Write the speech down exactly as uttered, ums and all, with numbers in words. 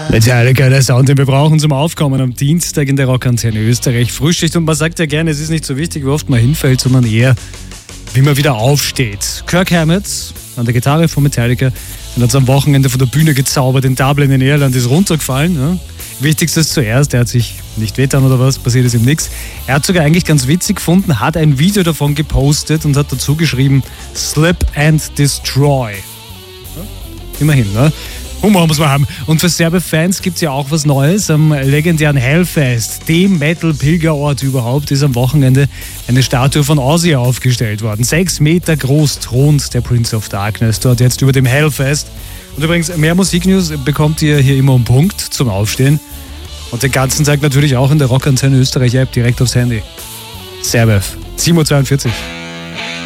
Metallica, der Sound, den wir brauchen zum Aufkommen am Dienstag in der Rockantenne Österreich. Frühschicht, und man sagt ja gerne, es ist nicht so wichtig, wie oft man hinfällt, sondern eher, wie man wieder aufsteht. Kirk Hammett an der Gitarre von Metallica, den hat es am Wochenende von der Bühne gezaubert in Dublin in Irland, ist runtergefallen. Ja. Wichtigstes zuerst, er hat sich nicht wehgetan oder was, passiert ist ihm nichts. Er hat sogar eigentlich ganz witzig gefunden, hat ein Video davon gepostet und hat dazu geschrieben, Slip and Destroy. Ja. Immerhin, ne? Humor muss man haben. Und für Serbe-Fans gibt es ja auch was Neues. Am legendären Hellfest, dem Metal-Pilgerort überhaupt, ist am Wochenende eine Statue von Ozzy aufgestellt worden. Sechs Meter groß thront der Prince of Darkness dort jetzt über dem Hellfest. Und übrigens, mehr Musiknews bekommt ihr hier immer um Punkt zum Aufstehen. Und den ganzen Tag natürlich auch in der Rockantenne Österreich-App direkt aufs Handy. Serbev, sieben Uhr zweiundvierzig.